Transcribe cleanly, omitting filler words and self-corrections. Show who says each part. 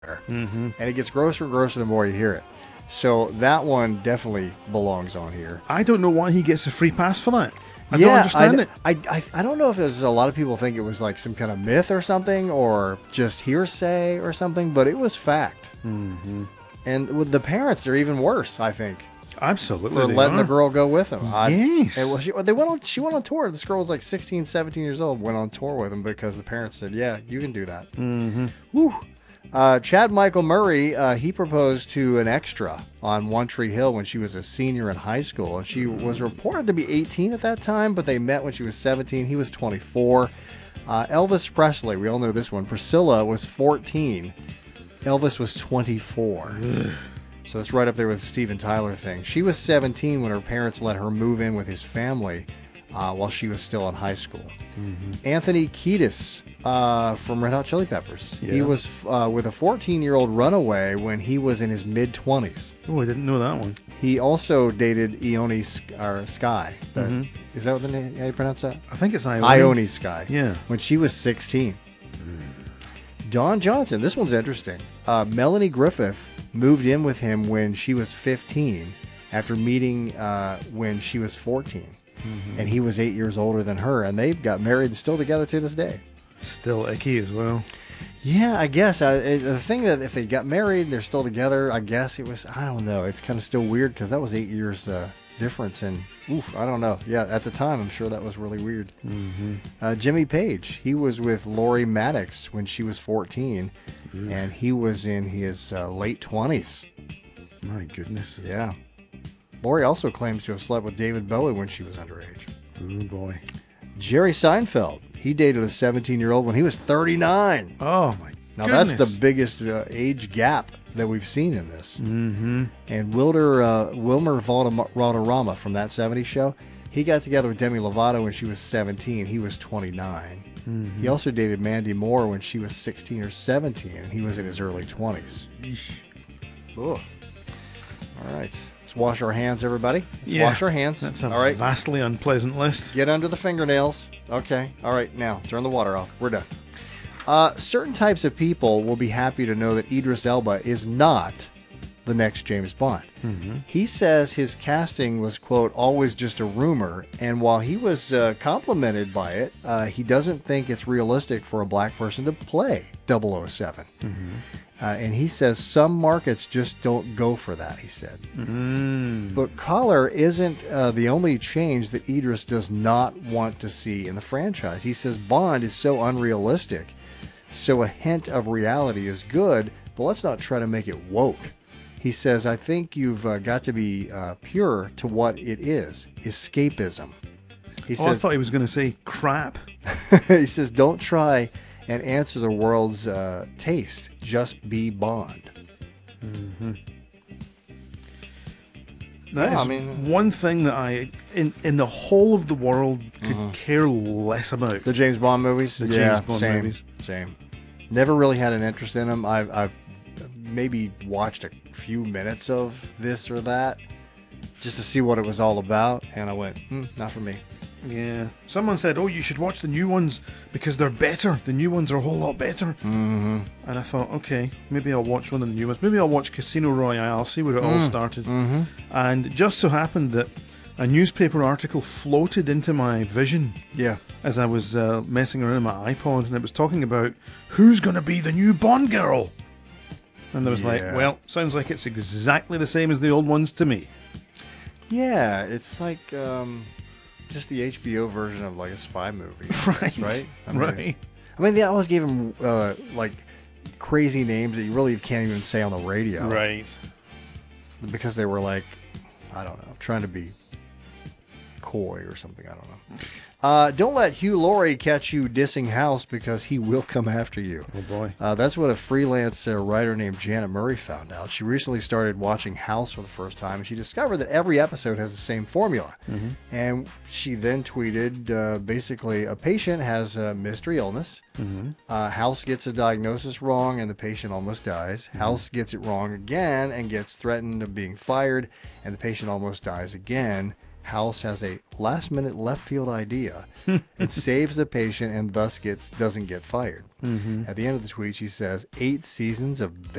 Speaker 1: Mm-hmm. And it gets grosser and grosser the more you hear it. So that one definitely belongs on here.
Speaker 2: I don't know why he gets a free pass for that. I don't understand it.
Speaker 1: I don't know if there's a lot of people think it was like some kind of myth or something, or just hearsay or something, but it was fact.
Speaker 2: Mm-hmm.
Speaker 1: And with the parents, they're even worse, I think.
Speaker 2: Absolutely.
Speaker 1: For letting the girl go with him.
Speaker 2: Yes.
Speaker 1: She went on tour. This girl was like 16, 17 years old, went on tour with him because the parents said, yeah, you can do that.
Speaker 2: Mm-hmm.
Speaker 1: Woo. Chad Michael Murray, he proposed to an extra on One Tree Hill when she was a senior in high school. And she was reported to be 18 at that time, but they met when she was 17. He was 24. Elvis Presley, we all know this one. Priscilla was 14. Elvis was 24. So that's right up there with the Steven Tyler thing. She was 17 when her parents let her move in with his family while she was still in high school. Mm-hmm. Anthony Kiedis from Red Hot Chili Peppers. Yeah. He was with a 14-year-old runaway when he was in his mid-20s.
Speaker 2: Oh, I didn't know that one.
Speaker 1: He also dated Ione Sky. Is that what the name? How you pronounce that?
Speaker 2: I think it's Ione.
Speaker 1: Ione Sky.
Speaker 2: Yeah.
Speaker 1: When she was 16. Don Johnson. This one's interesting. Melanie Griffith moved in with him when she was 15 after meeting when she was 14. Mm-hmm. And he was 8 years older than her, and they got married and still together to this day.
Speaker 2: Still icky as well.
Speaker 1: Yeah, I guess. The thing that if they got married and they're still together, I guess it was, I don't know. It's kind of still weird because that was 8 years difference. And I don't know. Yeah, at the time, I'm sure that was really weird. Mm-hmm. Jimmy Page, he was with Lori Maddox when she was 14, and he was in his late 20s.
Speaker 2: My goodness.
Speaker 1: Yeah. Lori also claims to have slept with David Bowie when she was underage.
Speaker 2: Oh, boy.
Speaker 1: Jerry Seinfeld, he dated a 17-year-old when he was 39.
Speaker 2: Oh, my
Speaker 1: Now,
Speaker 2: goodness.
Speaker 1: that's the biggest age gap that we've seen in this.
Speaker 2: Mm-hmm.
Speaker 1: And Wilmer Valderrama from That 70s Show, he got together with Demi Lovato when she was 17. He was 29. Mm-hmm. He also dated Mandy Moore when she was 16 or 17, and he was in his early 20s. Ugh. All right. Let's wash our hands, everybody. Let's wash our hands.
Speaker 2: That's a
Speaker 1: all right.
Speaker 2: vastly unpleasant list.
Speaker 1: Get under the fingernails. Okay. All right. Now, turn the water off. We're done. Certain types of people will be happy to know that Idris Elba is not the next James Bond. Mm-hmm. He says his casting was, quote, always just a rumor, and while he was complimented by it, he doesn't think it's realistic for a black person to play 007. Mm-hmm. And he says some markets just don't go for that, he said. But color isn't the only change that Idris does not want to see in the franchise. He says Bond is so unrealistic, so a hint of reality is good, but let's not try to make it woke. He says, I think you've got to be pure to what it is, escapism. He says,
Speaker 2: I thought he was going to say crap.
Speaker 1: He says, don't try and answer the world's taste. Just be Bond.
Speaker 2: Mm-hmm. That is one thing that I, in the whole of the world, could care less about.
Speaker 1: The James Bond movies?
Speaker 2: The James Bond
Speaker 1: same,
Speaker 2: movies.
Speaker 1: Same. Never really had an interest in them. I've maybe watched a few minutes of this or that just to see what it was all about, and I went, not for me.
Speaker 2: Yeah. Someone said, oh, you should watch the new ones because they're better. The new ones are a whole lot better. Mm-hmm. And I thought, okay, maybe I'll watch one of the new ones. Maybe I'll watch Casino Royale, see where it all started. Mm-hmm. And it just so happened that a newspaper article floated into my vision as I was messing around with my iPod, and it was talking about who's going to be the new Bond girl. And I was like, well, sounds like it's exactly the same as the old ones to me.
Speaker 1: Yeah, it's like just the HBO version of like a spy movie. Right? I mean, they always gave them like crazy names that you really can't even say on the radio.
Speaker 2: Right.
Speaker 1: Because they were like, I don't know, trying to be coy or something. I don't know. Don't let Hugh Laurie catch you dissing House because he will come after you.
Speaker 2: Oh, boy.
Speaker 1: That's what a freelance writer named Janet Murray found out. She recently started watching House for the first time, and she discovered that every episode has the same formula. Mm-hmm. And she then tweeted, basically, a patient has a mystery illness. Mm-hmm. House gets a diagnosis wrong, and the patient almost dies. Mm-hmm. House gets it wrong again and gets threatened of being fired, and the patient almost dies again. House has a last-minute left-field idea and saves the patient and thus doesn't get fired. At the end of the tweet, she says, 8 seasons of